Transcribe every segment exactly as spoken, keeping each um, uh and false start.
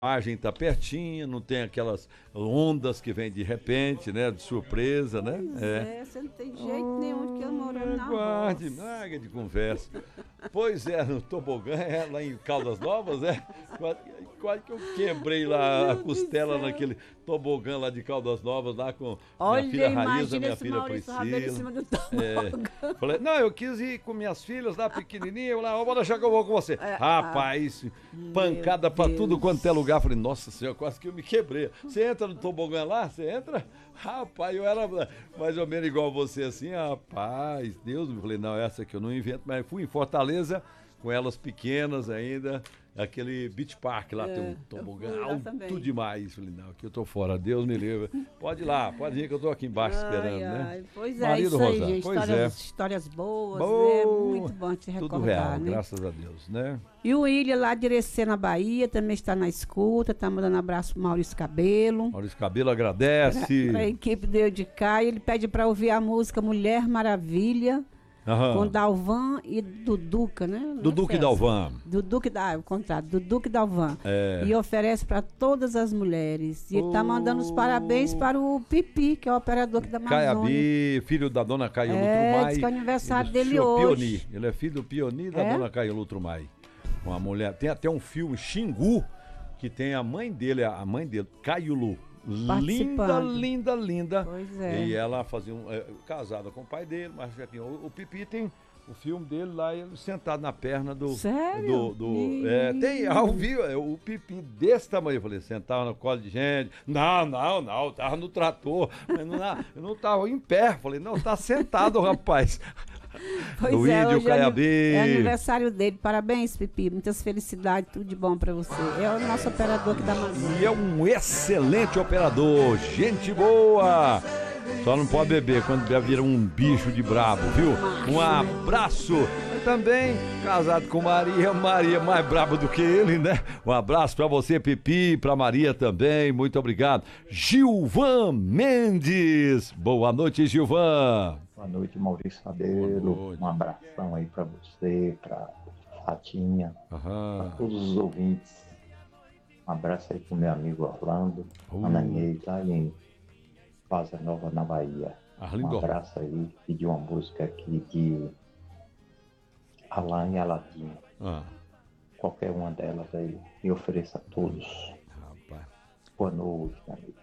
margem tá pertinho, não tem aquelas ondas que vêm de repente, né? De surpresa, né? Pois é, é você não tem jeito oh, nenhum de que eu morando na guarde, roça. Guarde, de conversa. Pois é, no tobogã, é, lá em Caldas Novas, é? Quase, quase que eu quebrei lá a costela naquele tobogã lá de Caldas Novas, lá com Olha, minha filha Raíza, minha esse filha Maurício Rabelo em cima do é, falei, não, eu quis ir com minhas filhas lá pequenininha, eu lá, vou deixar que eu vou com você. É, Rapaz, ah, pancada pra Deus. Tudo quanto é lugar. Falei, nossa senhora, quase que eu me quebrei. Você entra no tobogã lá? Você entra? Rapaz, eu era mais ou menos igual você assim, rapaz, Deus, eu falei, não, essa aqui eu não invento, mas fui em Fortaleza, com elas pequenas ainda, aquele beach park lá, é, tem um tobogã alto também. Demais. Falei, não, aqui eu tô fora, Deus me livre. Pode ir lá, pode ir que eu tô aqui embaixo ai, esperando, ai. Né? Pois é, Marido isso aí, gente, pois histórias, é. histórias boas, Boa, né? Muito bom te recordar, tudo real, né? Graças a Deus, né? E o William lá de Irecê, na Bahia, também está na escuta, tá mandando abraço pro Maurício Cabelo. Maurício Cabelo agradece. Pra, pra equipe do Eu de Cá, ele pede pra ouvir a música Mulher Maravilha, aham. Com Dalvan e Duduca, né? Duduca e Dalvan. Duduca e Dalvan, o contrário, Duduca e Dalvan. É. E oferece para todas as mulheres. E oh. ele tá mandando os parabéns para o Pipi, que é o operador aqui da Amazônia. Caiabi, filho da dona Caiulu é, Trumai. Diz que é o aniversário dele hoje. Pioni. Ele é filho do Pioni da é? dona Caiulu Trumai. Uma mulher, tem até um filme, Xingu, que tem a mãe dele, a mãe dele, Caiulu. Linda, linda, linda. Pois é. E ela fazia um, é, casada com o pai dele, mas já tinha. O, o Pipi tem o filme dele lá, ele sentado na perna do. Sério? Do, do, é, tem ao vivo, é, o Pipi desse tamanho. Eu falei, sentava no colo de gente. Não, não, não, tava no trator. Mas não, eu não tava em pé. Falei, não, tá sentado, rapaz. Pois Luíde, é, hoje o Caiabi. É aniversário dele. Parabéns, Pipi. Muitas felicidades, tudo de bom pra você. É o nosso operador aqui da Amazônia. E é um excelente operador. Gente boa. Só não pode beber quando vira um bicho de brabo, viu? Um abraço. E também casado com Maria. Maria mais braba do que ele, né? Um abraço pra você, Pipi. Pra Maria também. Muito obrigado. Gilvan Mendes. Boa noite, Gilvan. Boa noite, Maurício Rabelo. Um abração aí pra você, pra Fatinha, aham. Pra todos os ouvintes. Um abraço aí pro meu amigo Orlando, uh. Ananei, tá aí em Vaza Nova, na Bahia. Arlindo. Um abraço aí, pedir uma música aqui de Alain e Aladinho. Ah. Qualquer uma delas aí, me ofereça a todos. Rapaz. Boa noite, meu amigo.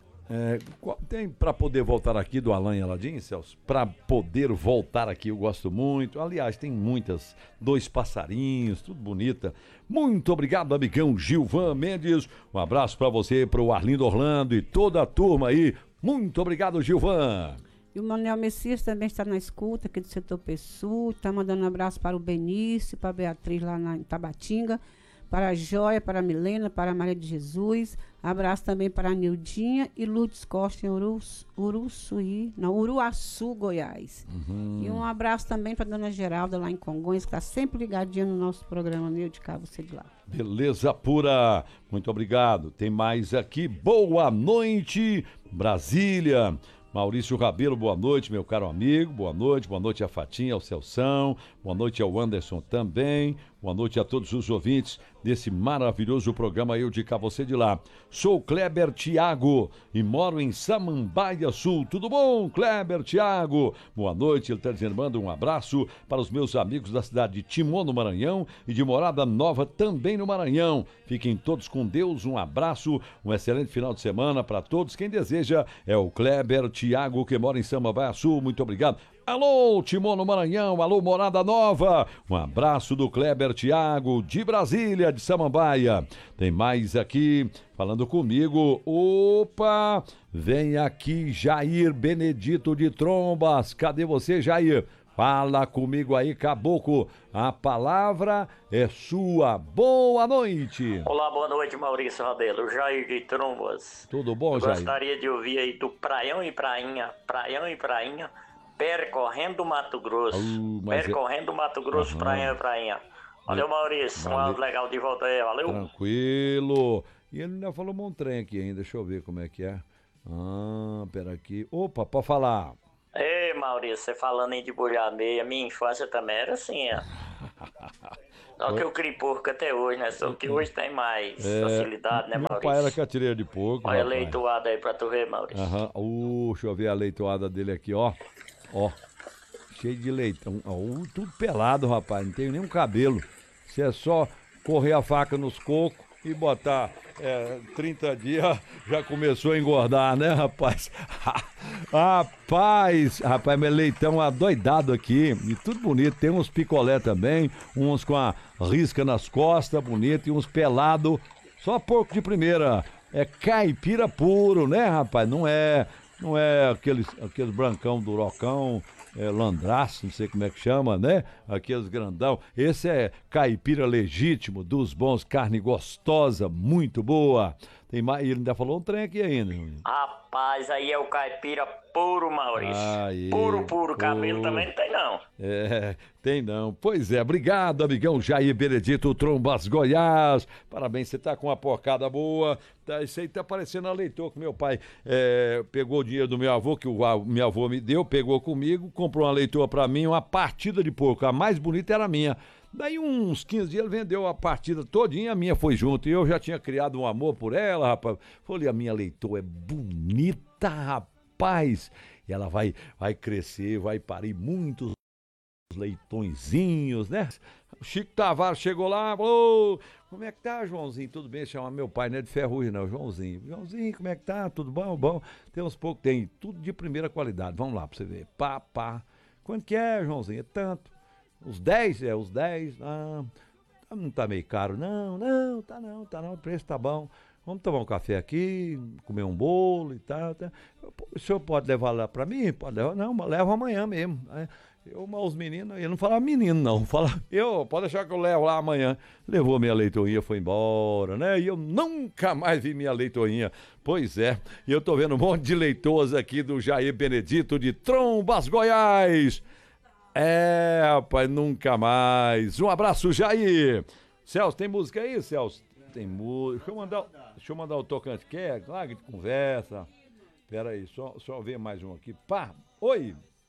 É, tem para poder voltar aqui do Alain e Aladim, Celso? Para poder voltar aqui, eu gosto muito. Aliás, tem muitas, dois passarinhos, tudo bonita. Muito obrigado, amigão Gilvan Mendes. Um abraço para você, para o Arlindo Orlando e toda a turma aí. Muito obrigado, Gilvan. E o Manuel Messias também está na escuta aqui do setor Pessu. Está mandando um abraço para o Benício, para a Beatriz lá na, em Tabatinga. Para a Jóia, para a Milena, para a Maria de Jesus. Abraço também para a Nildinha e Lourdes Costa em Urus, Uruçuí, não, Uruaçu, Goiás. Uhum. E um abraço também para a dona Geralda lá em Congonhas, que está sempre ligadinha no nosso programa, Nil de Cá, você de lá. Beleza pura, muito obrigado. Tem mais aqui, boa noite, Brasília. Maurício Rabelo, boa noite, meu caro amigo, boa noite, boa noite a Fatinha, ao Celção, boa noite ao Anderson também, boa noite a todos os ouvintes desse maravilhoso programa Eu de Cá, Você de Lá. Sou Kleber Thiago e moro em Samambaia Sul. Tudo bom, Kleber Thiago? Boa noite, ele está dizendo, manda um abraço para os meus amigos da cidade de Timon, no Maranhão, e de Morada Nova, também no Maranhão. Fiquem todos com Deus, um abraço, um excelente final de semana para todos. Quem deseja é o Kleber Thiago, que mora em Samambaia Sul. Muito obrigado. Alô, Timon no Maranhão, alô, Morada Nova, um abraço do Kleber Thiago, de Brasília, de Samambaia. Tem mais aqui, falando comigo, opa, vem aqui Jair Benedito de Trombas, cadê você, Jair? Fala comigo aí, caboclo, a palavra é sua, boa noite. Olá, boa noite, Maurício Rabelo, Jair de Trombas. Tudo bom, Eu Jair? Gostaria de ouvir aí do Praião e Prainha, Praião e Prainha, percorrendo Mato Grosso, uh, percorrendo é... Mato Grosso, uhum. Prainha e Prainha. Valeu, Maurício, valeu. Um áudio legal de volta aí, valeu. Tranquilo. E ele ainda falou um trem aqui ainda, deixa eu ver como é que é. Ah, pera aqui. Opa, pode falar. Ei, Maurício, você falando em de bolha meia, minha infância também era assim, ó. Só que eu criei porco até hoje, né? Só que hoje tem mais É, facilidade, né, meu Maurício? pai era catireiro de porco. Olha a rapaz. leitoada aí pra tu ver, Maurício. Aham. Uh, deixa eu ver a leitoada dele aqui, ó. Ó. Cheio de leitão. Uh, tudo pelado, rapaz. Não tem nenhum cabelo. Se é só correr a faca nos cocos e botar é, trinta dias, já começou a engordar, né, rapaz? Rapaz, rapaz, meu leitão adoidado aqui. E tudo bonito. Tem uns picolé também, uns com a risca nas costas, bonito, e uns pelado. Só porco de primeira. É caipira puro, né, rapaz? Não é, não é aqueles, aqueles brancão durocão, é, landraço, não sei como é que chama, né? Aqueles grandão. Esse é caipira legítimo, dos bons, carne gostosa, muito boa. Tem mais, ele ainda falou um trem aqui ainda. Rapaz, aí é o caipira puro, Maurício. Aí, puro, puro. Cabelo puro. também não tem, não. É, tem não. Pois é, obrigado, amigão Jair Benedito Trombas Goiás. Parabéns, você tá com uma porcada boa. Tá, isso aí tá parecendo a leitor que meu pai é, pegou o dinheiro do meu avô, que o a, meu avô me deu, pegou comigo, comprou uma leitor pra mim, uma partida de porco. A mais bonita era a minha. Daí uns quinze dias ele vendeu a partida todinha, a minha foi junto. E eu já tinha criado um amor por ela, rapaz. Falei, a minha leitor é bonita, rapaz. E ela vai, vai crescer, vai parir muitos leitõezinhos, né? O Chico Tavares chegou lá, falou, como é que tá, Joãozinho? Tudo bem? Chama meu pai, não é de Ferrugem, não, Joãozinho. Joãozinho, como é que tá? Tudo bom? Bom. Tem uns poucos, tem tudo de primeira qualidade. Vamos lá pra você ver. Pá, pá. Quanto que é, Joãozinho? É tanto. Os dez, é, os dez. Ah, não tá meio caro, não, não, tá não, tá não, o preço tá bom. Vamos tomar um café aqui, comer um bolo e tal. Tá. O senhor pode levar lá pra mim? Pode levar? Não, leva amanhã mesmo. Eu, mas os meninos, ele não falava menino, não. Fala, eu, pode deixar que eu levo lá amanhã. Levou minha leitoinha, foi embora, né? E eu nunca mais vi minha leitoinha. Pois é, e eu tô vendo um monte de leitores aqui do Jair Benedito de Trombas, Goiás. É, rapaz, nunca mais. Um abraço, Jair. Celso, tem música aí, Celso? Tem música. Deixa eu mandar, deixa eu mandar o tocante. Quer? Claro que conversa. Pera aí, só, só ver mais um aqui. Pá, oi.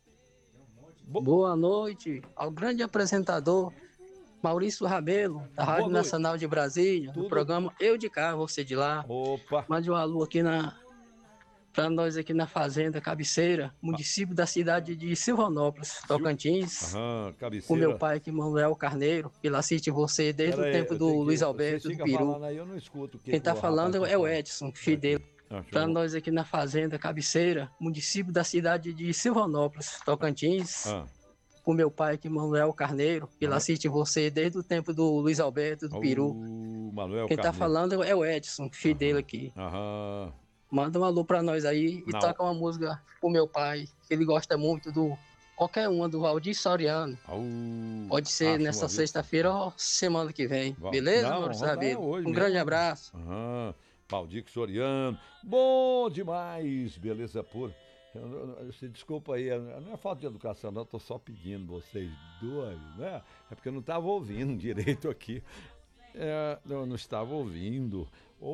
Bo... Boa noite ao grande apresentador Maurício Rabelo, da Rádio Nacional de Brasília, Tudo... do programa Eu de Cá, Você de Lá. Opa. Mande um alô aqui na... para nós aqui na Fazenda Cabeceira, município ah. da cidade de Silvanópolis, Tocantins. Aham, Cabeceira. Com meu pai, que Manuel Carneiro, que ele assiste você desde Pera o tempo aí, do Luiz que, Alberto, do Peru. Aí, eu não escuto o que Quem está falando é o tá Edson, filho dele. Ah, para nós aqui na Fazenda Cabeceira, município da cidade de Silvanópolis, Tocantins. Ah. Com meu pai, que Manuel Carneiro, que ele ah. assiste você desde o tempo do Luiz Alberto, do uh, Peru. Manuel Quem está falando é o Edson, filho Aham. dele aqui. Aham. Manda um alô pra nós aí e Não. toca uma música pro meu pai, que ele gosta muito do qualquer uma do Valdir Soriano. Uh, Pode ser nessa sexta-feira ou semana que vem. Val... Beleza, Maurício Rabelo? Um mesmo. grande abraço. Uhum. Valdir Soriano. Bom demais. Beleza pura. Você desculpa aí, não é falta de educação, não. Eu tô só pedindo vocês dois, né? É porque eu não estava ouvindo direito aqui. É, eu não estava ouvindo.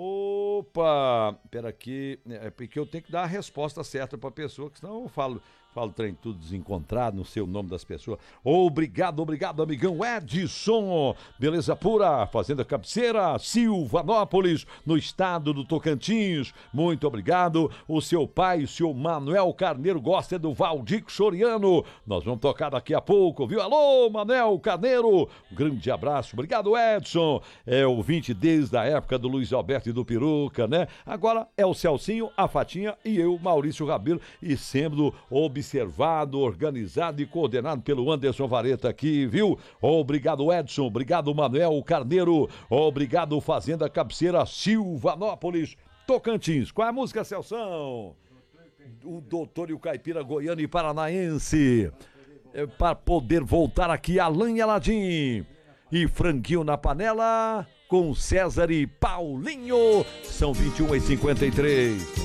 Opa, pera aqui, é porque eu tenho que dar a resposta certa para a pessoa, que senão eu falo, falo trem tudo desencontrado, não sei o nome das pessoas. Obrigado, obrigado, amigão Edson. Beleza pura, Fazenda Cabeceira, Silvanópolis, no estado do Tocantins. Muito obrigado. O seu pai, o seu Manuel Carneiro, gosta do Valdir Soriano. Nós vamos tocar daqui a pouco, viu? Alô, Manuel Carneiro. Um grande abraço. Obrigado, Edson. É ouvinte desde a época do Luiz Alberto e do Peruca, né? Agora é o Celcinho, a Fatinha e eu, Maurício Rabelo, e sendo observado, organizado e coordenado pelo Anderson Vareta aqui, viu? Obrigado, Edson. Obrigado, Manuel Carneiro. Obrigado, Fazenda Cabeceira, Silvanópolis, Tocantins. Qual é a música, Celção? O Doutor e o Caipira Goiano e Paranaense. É, para poder voltar aqui, Alain Aladim. E franguinho na panela com César e Paulinho. São vinte e uma e cinquenta e três.